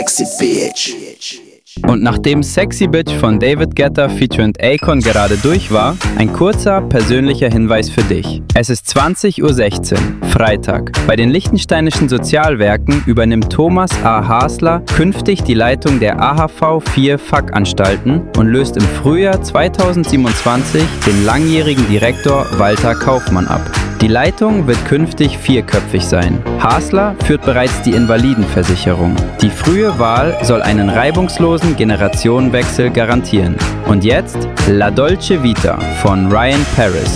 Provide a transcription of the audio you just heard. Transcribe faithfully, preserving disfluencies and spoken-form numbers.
sexy bitch. Und nachdem Sexy Bitch von David Guetta featuring Akon gerade durch war, ein kurzer persönlicher Hinweis für dich. Es ist zwanzig Uhr sechzehn, Freitag. Bei den Liechtensteinischen Sozialwerken übernimmt Thomas A. Hasler künftig die Leitung der A H V vier Fackanstalten und löst im Frühjahr zweitausendsiebenundzwanzig den langjährigen Direktor Walter Kaufmann ab. Die Leitung wird künftig vierköpfig sein. Hasler führt bereits die Invalidenversicherung. Die frühe Wahl soll einen reibungslosen Generationenwechsel garantieren. Und jetzt La Dolce Vita von Ryan Paris.